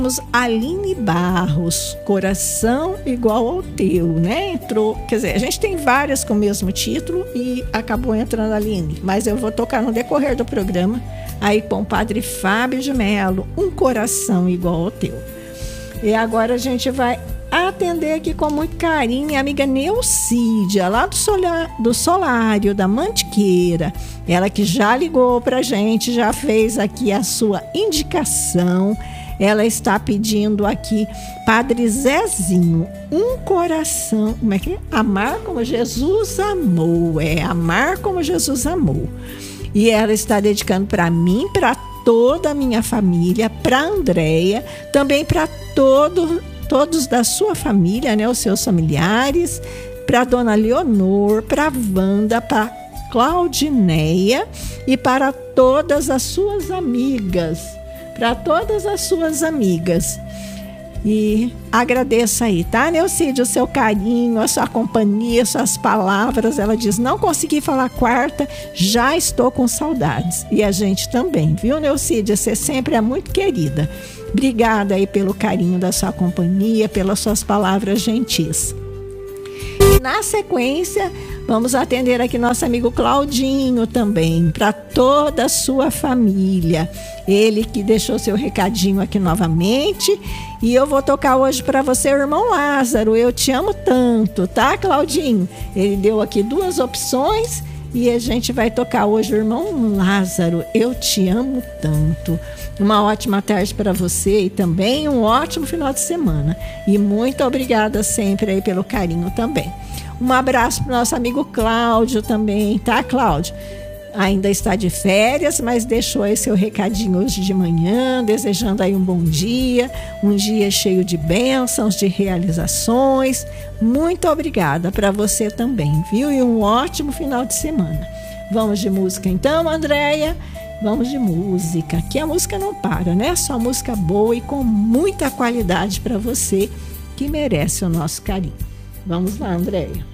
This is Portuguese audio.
Aline Barros, Coração Igual ao Teu, né? Entrou, quer dizer, a gente tem várias com o mesmo título e acabou entrando a Aline, mas eu vou tocar no decorrer do programa, aí com o Padre Fábio de Mello, Um Coração Igual ao Teu. E agora a gente vai atender aqui com muito carinho minha amiga Neucídia, lá do Solário da Mantiqueira. Ela que já ligou pra gente, já fez aqui a sua indicação. Ela está pedindo aqui, Padre Zezinho, Um Coração, como é que é? Amar como Jesus amou, amar como Jesus amou. E ela está dedicando para mim, para toda a minha família, para Andréia, também para todos da sua família, né, os seus familiares, para Dona Leonor, para Wanda, para Claudineia e para todas as suas amigas. Para todas as suas amigas. E agradeço aí, tá, Neucídia, o seu carinho, a sua companhia, suas palavras. Ela diz, não consegui falar quarta, já estou com saudades. E a gente também, viu, Neucídia? Você sempre é muito querida. Obrigada aí pelo carinho da sua companhia, pelas suas palavras gentis. Na sequência, vamos atender aqui nosso amigo Claudinho também, para toda a sua família. Ele que deixou seu recadinho aqui novamente. E eu vou tocar hoje para você, irmão Lázaro, Eu Te Amo Tanto, tá, Claudinho? Ele deu aqui 2 opções e a gente vai tocar hoje o irmão Lázaro, Eu Te Amo Tanto. Uma ótima tarde para você e também um ótimo final de semana. E muito obrigada sempre aí pelo carinho também. Um abraço para o nosso amigo Cláudio também, tá, Cláudio? Ainda está de férias, mas deixou aí seu recadinho hoje de manhã, desejando aí um bom dia, um dia cheio de bênçãos, de realizações. Muito obrigada para você também, viu? E um ótimo final de semana. Vamos de música então, Andréia? Vamos de música. Aqui a música não para, né? Só música boa e com muita qualidade para você que merece o nosso carinho. Vamos lá, Andréia.